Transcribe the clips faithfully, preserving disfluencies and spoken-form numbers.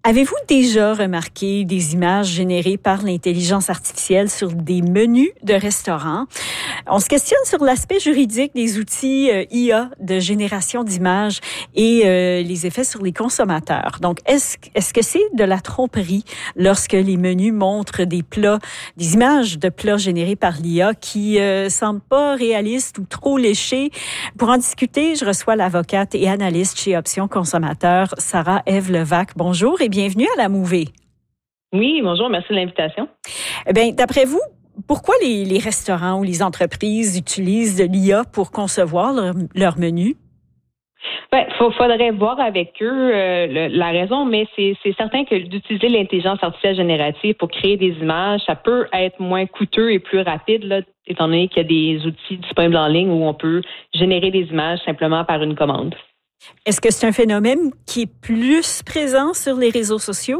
Avez-vous déjà remarqué des images générées par l'intelligence artificielle sur des menus de restaurants? On se questionne sur l'aspect juridique des outils euh, I A de génération d'images et euh, les effets sur les consommateurs. Donc, est-ce, est-ce que c'est de la tromperie lorsque les menus montrent des plats, des images de plats générés par l'I A qui euh, semblent pas réalistes ou trop léchés? Pour en discuter, je reçois l'avocate et analyste chez Options Consommateurs, Sarah-Ève Levac. Bonjour et bienvenue à la Mouvée. Oui, bonjour, merci de l'invitation. Eh bien, d'après vous, pourquoi les, les restaurants ou les entreprises utilisent de l'I A pour concevoir leur, leur menu? Ben, il faudrait voir avec eux euh, le, la raison, mais c'est, c'est certain que d'utiliser l'intelligence artificielle générative pour créer des images, ça peut être moins coûteux et plus rapide, là, étant donné qu'il y a des outils disponibles en ligne où on peut générer des images simplement par une commande. Est-ce que c'est un phénomène qui est plus présent sur les réseaux sociaux?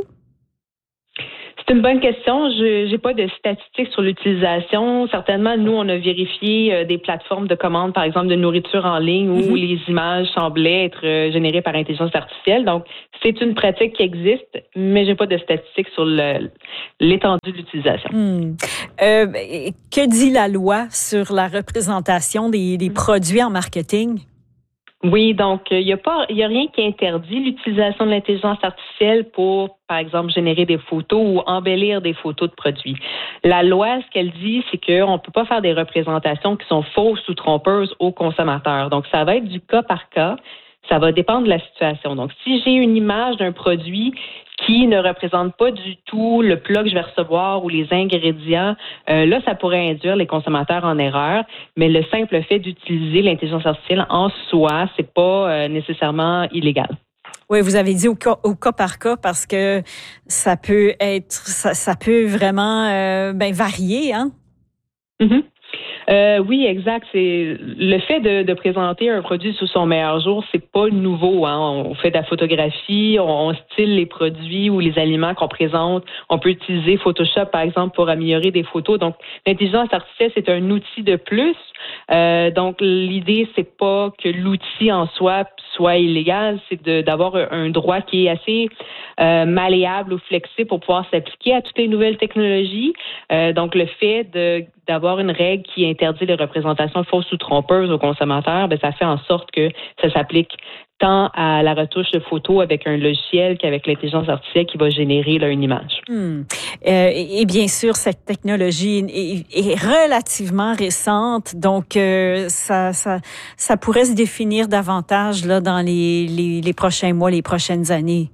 C'est une bonne question. Je n'ai pas de statistiques sur l'utilisation. Certainement, nous, on a vérifié euh, des plateformes de commande, par exemple, de nourriture en ligne où mm-hmm. les images semblaient être euh, générées par intelligence artificielle. Donc, c'est une pratique qui existe, mais je n'ai pas de statistiques sur le, l'étendue de l'utilisation. Mm. Euh, que dit la loi sur la représentation des, des produits en marketing? Oui, donc il n'y a pas, il y a rien qui interdit l'utilisation de l'intelligence artificielle pour, par exemple, générer des photos ou embellir des photos de produits. La loi, ce qu'elle dit, c'est qu'on ne peut pas faire des représentations qui sont fausses ou trompeuses aux consommateurs. Donc, ça va être du cas par cas. Ça va dépendre de la situation. Donc, si j'ai une image d'un produit qui ne représente pas du tout le plat que je vais recevoir ou les ingrédients, euh, là, ça pourrait induire les consommateurs en erreur. Mais le simple fait d'utiliser l'intelligence artificielle en soi, c'est pas euh, nécessairement illégal. Oui, vous avez dit au cas, au cas par cas parce que ça peut être, ça, ça peut vraiment euh, ben, varier, hein? Mm-hmm. Euh, oui, exact. C'est le fait de, de présenter un produit sous son meilleur jour, c'est pas nouveau. Hein? On fait de la photographie, on, on style les produits ou les aliments qu'on présente. On peut utiliser Photoshop, par exemple, pour améliorer des photos. Donc, l'intelligence artificielle, c'est un outil de plus. Euh, donc, l'idée, c'est pas que l'outil en soi soit illégal, c'est de, d'avoir un droit qui est assez euh, malléable ou flexible pour pouvoir s'appliquer à toutes les nouvelles technologies. Euh, donc, le fait de, d'avoir une règle qui interdit les représentations fausses ou trompeuses aux consommateurs, bien, ça fait en sorte que ça s'applique tant à la retouche de photos avec un logiciel qu'avec l'intelligence artificielle qui va générer là, une image. Hmm. Euh, et, et bien sûr, cette technologie est, est relativement récente, donc euh, ça, ça, ça pourrait se définir davantage là, dans les, les, les prochains mois, les prochaines années.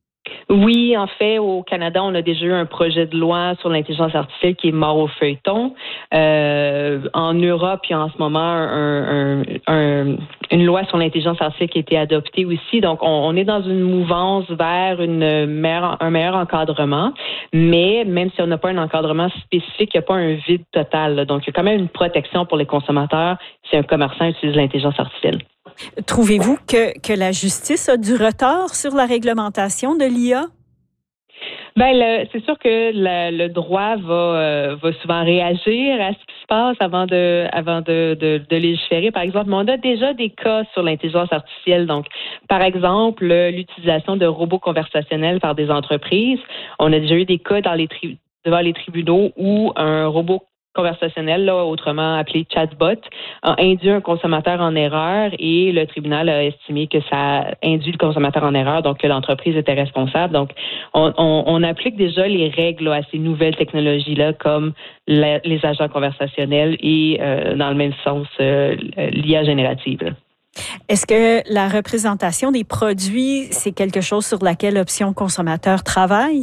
Oui, en fait, au Canada, on a déjà eu un projet de loi sur l'intelligence artificielle qui est mort au feuilleton. Euh, en Europe, il y a en ce moment un, un, un, une loi sur l'intelligence artificielle qui a été adoptée aussi. Donc, on, on est dans une mouvance vers une meilleure, un meilleur encadrement. Mais même si on n'a pas un encadrement spécifique, il n'y a pas un vide total. Là. Donc, il y a quand même une protection pour les consommateurs si un commerçant utilise l'intelligence artificielle. Trouvez-vous que, que la justice a du retard sur la réglementation de l'I A? Ben, le, c'est sûr que le, le droit va, euh, va souvent réagir à ce qui se passe avant de, avant de, de, de légiférer, par exemple. Mais on a déjà des cas sur l'intelligence artificielle. Donc, par exemple, l'utilisation de robots conversationnels par des entreprises. On a déjà eu des cas dans les tri- devant les tribunaux où un robot conversationnel, là, autrement appelé chatbot, a induit un consommateur en erreur et le tribunal a estimé que ça induit le consommateur en erreur, donc que l'entreprise était responsable. Donc, on, on, on applique déjà les règles là, à ces nouvelles technologies-là, comme la, les agents conversationnels et, euh, dans le même sens, euh, l'I A générative. Là. Est-ce que la représentation des produits, c'est quelque chose sur laquelle Options Consommateurs travaille?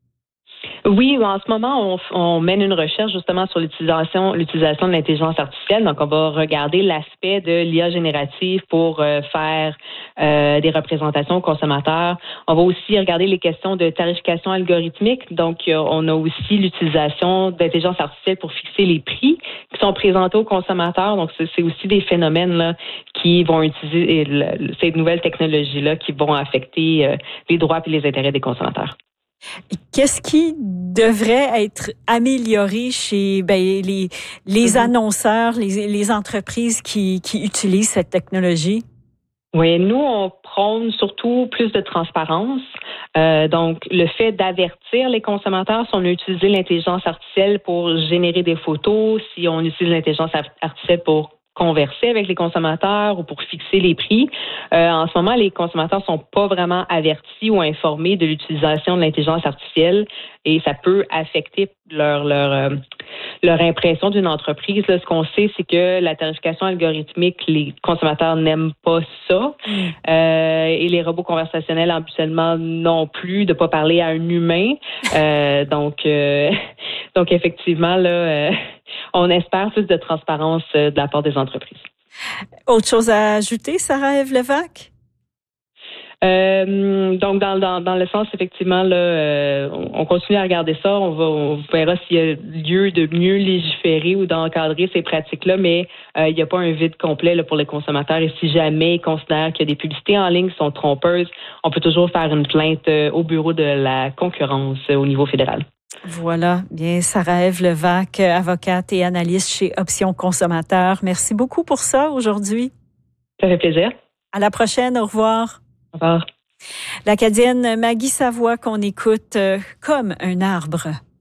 Oui, en ce moment, on, on mène une recherche justement sur l'utilisation, l'utilisation de l'intelligence artificielle. Donc, on va regarder l'aspect de l'I A générative pour euh, faire euh, des représentations aux consommateurs. On va aussi regarder les questions de tarification algorithmique. Donc, euh, on a aussi l'utilisation d'intelligence artificielle pour fixer les prix qui sont présentés aux consommateurs. Donc, c'est, c'est aussi des phénomènes là, qui vont utiliser le, ces nouvelles technologies-là qui vont affecter euh, les droits et les intérêts des consommateurs. Qu'est-ce qui devrait être amélioré chez ben, les, les mm-hmm. annonceurs, les, les entreprises qui, qui utilisent cette technologie? Oui, nous, on prône surtout plus de transparence. Euh, donc, le fait d'avertir les consommateurs si on a utilisé l'intelligence artificielle pour générer des photos, si on utilise l'intelligence artificielle pour converser avec les consommateurs ou pour fixer les prix. Euh, en ce moment, les consommateurs sont pas vraiment avertis ou informés de l'utilisation de l'intelligence artificielle et ça peut affecter leur leur euh, leur impression d'une entreprise. Là, ce qu'on sait, c'est que la tarification algorithmique, les consommateurs n'aiment pas ça. Mm. Euh, et les robots conversationnels, habituellement, non plus, de pas parler à un humain. Euh, donc, euh, donc effectivement, là, euh, on espère plus de transparence de la part des entreprises. Autre chose à ajouter, Sarah-Ève Levac? Euh, donc, dans, dans, dans le sens, effectivement, là, euh, on continue à regarder ça. On va, on verra s'il y a lieu de mieux légiférer ou d'encadrer ces pratiques-là, mais euh, il n'y a pas un vide complet là, pour les consommateurs. Et si jamais ils considèrent qu'il y a des publicités en ligne qui sont trompeuses, on peut toujours faire une plainte euh, au bureau de la concurrence euh, au niveau fédéral. Voilà, bien, Sarah-Ève Levac, avocate et analyste chez Options Consommateurs. Merci beaucoup pour ça aujourd'hui. Ça fait plaisir. À la prochaine, au revoir. Au revoir. L'Acadienne Maggie Savoie qu'on écoute euh, comme un arbre.